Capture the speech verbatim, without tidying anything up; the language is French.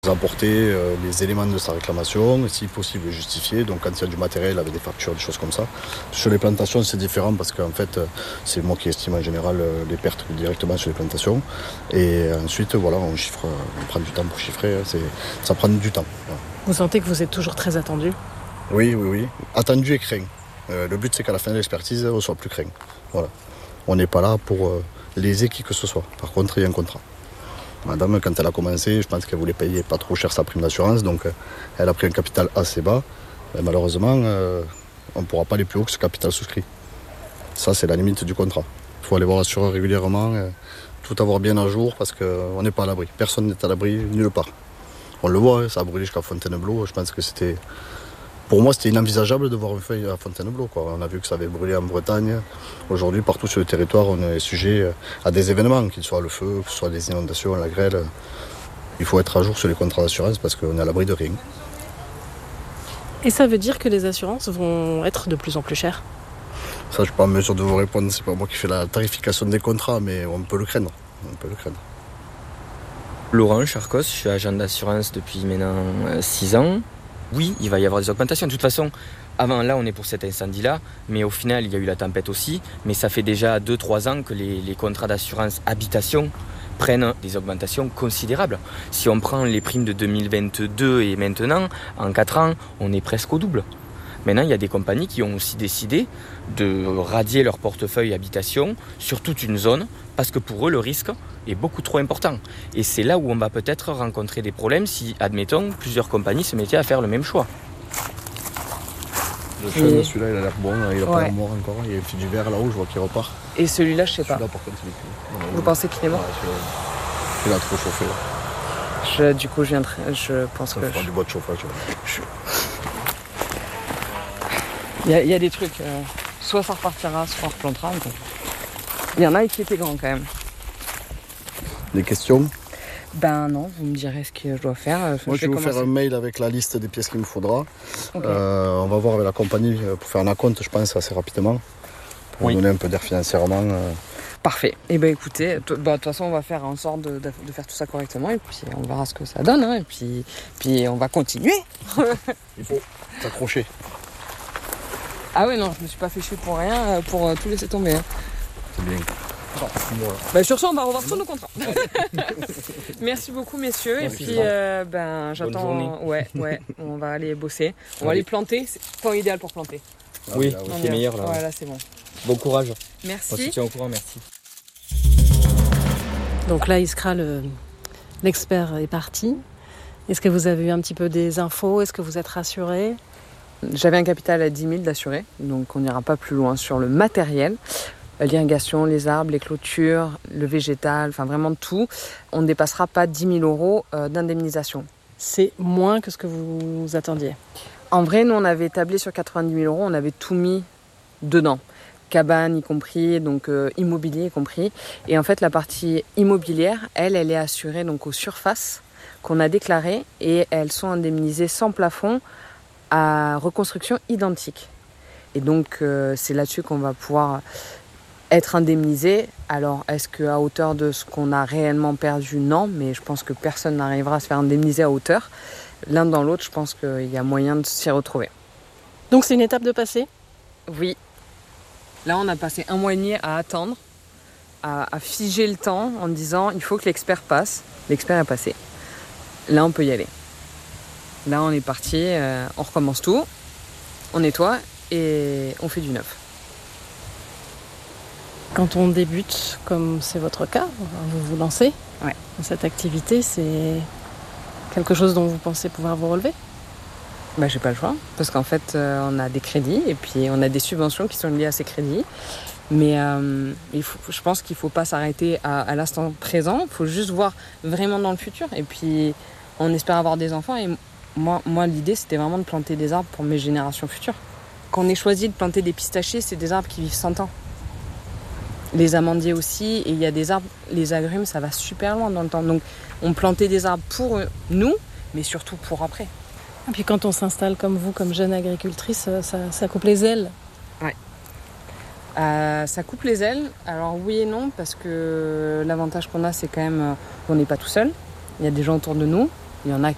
Apporter euh, les éléments de sa réclamation, si possible justifier, donc quand il y a du matériel avec des factures, des choses comme ça. Sur les plantations, c'est différent parce qu'en fait, c'est moi qui estime en général euh, les pertes directement sur les plantations. Et ensuite, voilà, on chiffre, on prend du temps pour chiffrer, c'est, ça prend du temps. Voilà. Vous sentez que vous êtes toujours très attendu ? Oui, oui, oui. Attendu et craint. Euh, le but, c'est qu'à la fin de l'expertise, on soit plus craint. Voilà. On n'est pas là pour euh, léser qui que ce soit. Par contre, il y a un contrat. Madame, quand elle a commencé, je pense qu'elle voulait payer pas trop cher sa prime d'assurance, donc elle a pris un capital assez bas. Et malheureusement, euh, on ne pourra pas aller plus haut que ce capital souscrit. Ça, c'est la limite du contrat. Il faut aller voir l'assureur régulièrement, euh, tout avoir bien à jour, parce qu'on n'est pas à l'abri. Personne n'est à l'abri, nulle part. On le voit, hein, ça a brûlé jusqu'à Fontainebleau. Je pense que c'était... Pour moi, c'était inenvisageable de voir un feu à Fontainebleau, quoi. On a vu que ça avait brûlé en Bretagne. Aujourd'hui, partout sur le territoire, on est sujet à des événements, qu'il soit le feu, que ce soit des inondations, la grêle. Il faut être à jour sur les contrats d'assurance parce qu'on est à l'abri de rien. Et ça veut dire que les assurances vont être de plus en plus chères ? Ça, je ne suis pas en mesure de vous répondre. C'est pas moi qui fais la tarification des contrats, mais on peut le craindre. On peut le craindre. Laurent Charcos, je suis agent d'assurance depuis maintenant six ans. Oui, il va y avoir des augmentations. De toute façon, avant, là, on est pour cet incendie-là, mais au final, il y a eu la tempête aussi. Mais ça fait déjà deux trois ans que les, les contrats d'assurance habitation prennent des augmentations considérables. Si on prend les primes de deux mille vingt-deux et maintenant, en quatre ans, on est presque au double. Maintenant, il y a des compagnies qui ont aussi décidé de radier leur portefeuille habitation sur toute une zone parce que pour eux, le risque est beaucoup trop important. Et c'est là où on va peut-être rencontrer des problèmes si, admettons, plusieurs compagnies se mettaient à faire le même choix. Le chêne, et... celui-là, il a l'air bon, il n'a ouais. pas l'air mort encore. Il y a un petit du vert là-haut, je vois qu'il repart. Et celui-là, je sais pas. Celui-là, par contre, il est plus... Vous pensez qu'il est mort ? Ouais, il a trop chauffé. Là. Je, du coup, je, viens de... je pense ça que... Ça fera je... du bois de chauffage. Je... Il y, a, il y a des trucs, euh, soit ça repartira, soit on replantera. Donc... Il y en a qui étaient grands quand même. Des questions ? Ben non, vous me direz ce que je dois faire. Moi, je, je vais vous commencer. faire un mail avec la liste des pièces qu'il me faudra. Okay. Euh, on va voir avec la compagnie pour faire un acompte, je pense, assez rapidement. Pour oui. donner un peu d'air financièrement. Euh... Parfait. Et eh ben écoutez, de t- bah, toute façon, on va faire en sorte de, de, de faire tout ça correctement et puis on verra ce que ça donne. Hein, et puis, puis on va continuer. Il faut s'accrocher. Ah ouais, non, je me suis pas fait chier pour rien, pour euh, tout laisser tomber. Hein. C'est bien. Bon, voilà. Bah, sur ça, on va revoir tous nos contrats. Merci beaucoup, messieurs. Ouais, et puis, euh, ben, j'attends. Ouais, ouais, on va aller bosser. On ouais. va aller planter. C'est le temps idéal pour planter. Ah, oui, là, c'est meilleur là. Ouais, là, c'est bon. Bon courage. Merci. On se tient au courant, merci. Donc là, Iskra, le, l'expert est parti. Est-ce que vous avez eu un petit peu des infos ? Est-ce que vous êtes rassurés ? J'avais un capital à dix mille d'assuré, donc on n'ira pas plus loin sur le matériel. L'irrigation, les arbres, les clôtures, le végétal, enfin vraiment tout. On ne dépassera pas dix mille euros d'indemnisation. C'est moins que ce que vous attendiez ? En vrai, nous, on avait tablé sur quatre-vingt-dix mille euros, on avait tout mis dedans. Cabane y compris, donc euh, immobilier y compris. Et en fait, la partie immobilière, elle, elle est assurée donc aux surfaces qu'on a déclarées et elles sont indemnisées sans plafond à reconstruction identique. Et donc, euh, c'est là-dessus qu'on va pouvoir être indemnisé. Alors, est-ce qu'à hauteur de ce qu'on a réellement perdu ? Non, mais je pense que personne n'arrivera à se faire indemniser à hauteur. L'un dans l'autre, je pense qu'il y a moyen de s'y retrouver. Donc, c'est une étape de passer ? Oui. Là, on a passé un mois et demi à attendre, à, à figer le temps en disant il faut que l'expert passe. L'expert est passé. Là, on peut y aller. Là, on est parti, euh, on recommence tout, on nettoie et on fait du neuf. Quand on débute, comme c'est votre cas, vous vous lancez ouais. dans cette activité, c'est quelque chose dont vous pensez pouvoir vous relever ? Bah, j'ai pas le choix, parce qu'en fait, euh, on a des crédits et puis on a des subventions qui sont liées à ces crédits. Mais euh, il faut, je pense qu'il faut pas s'arrêter à, à l'instant présent, il faut juste voir vraiment dans le futur. Et puis, on espère avoir des enfants. Et moi, moi, l'idée, c'était vraiment de planter des arbres pour mes générations futures. Quand on ait choisi de planter des pistachiers, c'est des arbres qui vivent cent ans. Les amandiers aussi, et il y a des arbres, les agrumes, ça va super loin dans le temps. Donc, on plantait des arbres pour nous, mais surtout pour après. Et puis quand on s'installe comme vous, comme jeune agricultrice, ça, ça coupe les ailes. Ouais. Euh, ça coupe les ailes. Alors oui et non, parce que l'avantage qu'on a, c'est quand même qu'on n'est pas tout seul. Il y a des gens autour de nous. Il y en a